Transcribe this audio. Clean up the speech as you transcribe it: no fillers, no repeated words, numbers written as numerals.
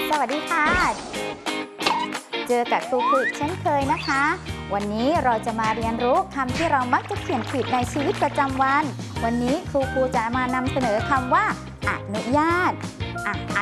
สวัสดีค่ะเจอกับครูอีกเช่นเคยนะคะ วันนี้เราจะมาเรียนรู้คำที่เรามักจะเขียนผิดในชีวิตประจำวัน วันนี้ครูจะมานำเสนอคำว่าอนุญาตอ